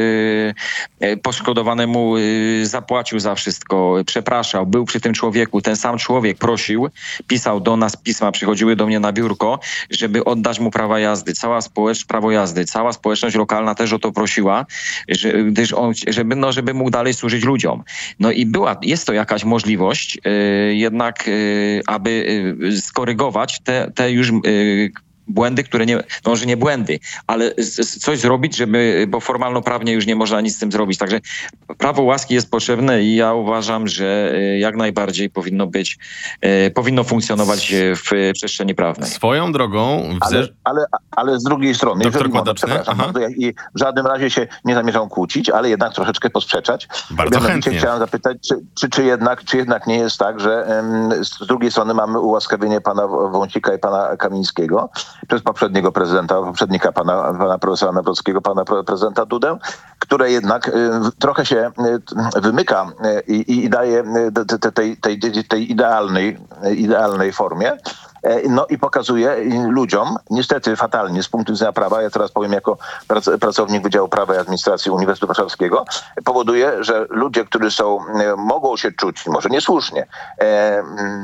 yy, poszkodowanemu yy, zapłacił za wszystko, przepraszał, był przy tym człowieku, ten sam człowiek prosił, pisał do nas pisma, przychodziły do mnie na biurko, żeby oddać mu prawa jazdy, cała społeczność, prawo jazdy, cała społeczność lokalna też o to prosiła, że, gdyż on, żeby, no, żeby mógł dalej służyć ludziom. No i była, jest to jakaś możliwość yy, jednak, yy, aby yy, skorygować te, te już yy, błędy, które nie, no może nie błędy, ale coś zrobić, żeby, bo formalno-prawnie już nie można nic z tym zrobić. Także prawo łaski jest potrzebne i ja uważam, że jak najbardziej powinno być, powinno funkcjonować w przestrzeni prawnej. Swoją drogą... Ale, ale, ale z drugiej strony... Doktor Kładaczny? Bardzo, i w żadnym razie się nie zamierzam kłócić, ale jednak troszeczkę posprzeczać. Bardzo chętnie. Chciałem zapytać, czy, czy, czy, jednak, czy jednak nie jest tak, że um, z drugiej strony mamy ułaskawienie pana Wąsika i pana Kamińskiego przez poprzedniego prezydenta, poprzednika pana, pana profesora Nawrockiego, pana prezydenta Dudę, które jednak y, trochę się y, wymyka y, i, i daje y, tej, tej, tej, tej idealnej, y, idealnej formie. No i pokazuje ludziom, niestety fatalnie z punktu widzenia prawa, ja teraz powiem jako prac- pracownik Wydziału Prawa i Administracji Uniwersytetu Warszawskiego, powoduje, że ludzie, którzy są, mogą się czuć, może niesłusznie, e,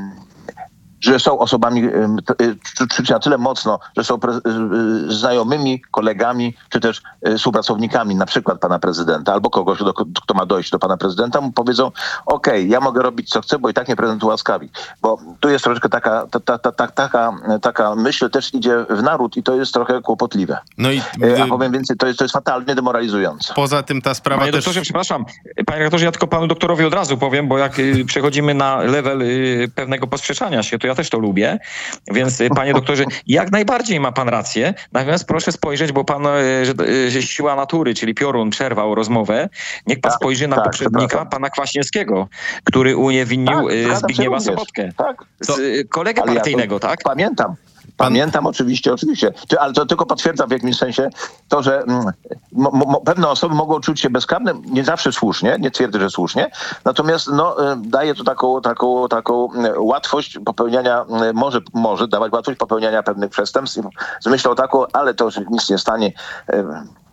że są osobami czuć na tyle mocno, że są pre- znajomymi, kolegami, czy też współpracownikami na przykład pana prezydenta, albo kogoś, do, kto ma dojść do pana prezydenta, mu powiedzą, okej, okay, ja mogę robić co chcę, bo i tak mnie prezydent ułaskawi. Bo tu jest troszeczkę taka, ta, ta, ta, ta, taka, taka myśl też idzie w naród i to jest trochę kłopotliwe. No i, A powiem więcej, to jest, to jest fatalnie demoralizujące. Poza tym ta sprawa Panie też... doktorze, przepraszam, panie doktorze, ja tylko panu doktorowi od razu powiem, bo jak y, przechodzimy na level y, pewnego posprzeczania się, to ja też to lubię, więc panie doktorze, jak najbardziej ma pan rację, natomiast proszę spojrzeć, bo pan, że, że siła natury, czyli piorun przerwał rozmowę, niech pan tak, spojrzy na tak, poprzednika, pana Kwaśniewskiego, który uniewinnił tak, Zbigniewa Sobotkę, tak. z kolegę ale partyjnego, ja tak? Pamiętam. Pamiętam Pan... oczywiście, oczywiście. Ale to tylko potwierdza w jakimś sensie to, że mm, mo, mo, pewne osoby mogą czuć się bezkarne, nie zawsze słusznie, nie twierdzę, że słusznie, natomiast no, daje to taką, taką, taką łatwość popełniania, może, może dawać łatwość popełniania pewnych przestępstw z myślą taką, ale to już nic nie stanie.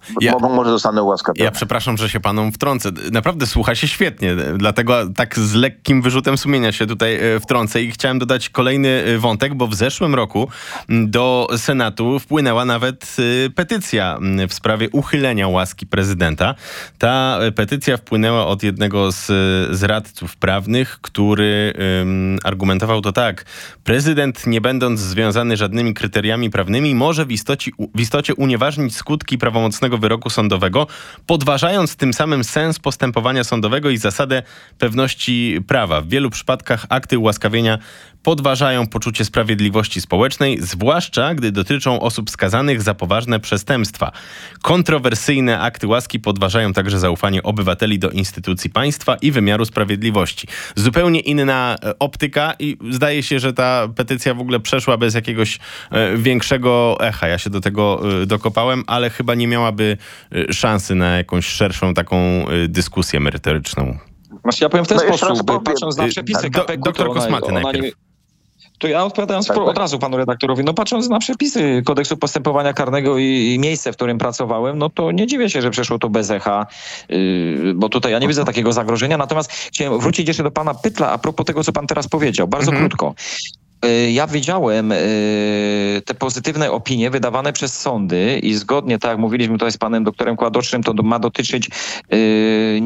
Ja- Mo- może zostanę ułaskawiony. Ja przepraszam, że się panom wtrącę. Naprawdę słucha się świetnie, dlatego tak z lekkim wyrzutem sumienia się tutaj e, wtrącę i chciałem dodać kolejny e, wątek, bo w zeszłym roku m, do Senatu wpłynęła nawet e, petycja m, w sprawie uchylenia łaski prezydenta. Ta e, petycja wpłynęła od jednego z, z radców prawnych, który em, argumentował to tak. Prezydent, nie będąc związany żadnymi kryteriami prawnymi, może w istocie, w istocie unieważnić skutki prawomocnego wyroku sądowego, podważając tym samym sens postępowania sądowego i zasadę pewności prawa. W wielu przypadkach akty ułaskawienia podważają poczucie sprawiedliwości społecznej, zwłaszcza gdy dotyczą osób skazanych za poważne przestępstwa. Kontrowersyjne akty łaski podważają także zaufanie obywateli do instytucji państwa i wymiaru sprawiedliwości. Zupełnie inna e, optyka i zdaje się, że ta petycja w ogóle przeszła bez jakiegoś e, większego echa. Ja się do tego e, dokopałem, ale chyba nie miałaby e, szansy na jakąś szerszą taką e, dyskusję merytoryczną. Znaczy, ja powiem w ten No jeszcze raz sposób, powiem. patrząc na Y, przepisy do- K P K, doktor to ona- Kosmaty ona najpierw. nie- To ja odpowiadając Tak, pro- tak. od razu panu redaktorowi, no patrząc na przepisy kodeksu postępowania karnego i, i miejsce, w którym pracowałem, no to nie dziwię się, że przeszło to bez echa, yy, bo tutaj ja nie widzę takiego zagrożenia. Natomiast chciałem wrócić jeszcze do pana Pytla a propos tego, co pan teraz powiedział. Bardzo Mhm. krótko. Yy, Ja widziałem yy, te pozytywne opinie wydawane przez sądy i zgodnie, tak jak mówiliśmy tutaj z panem doktorem Kładocznym, to ma dotyczyć yy,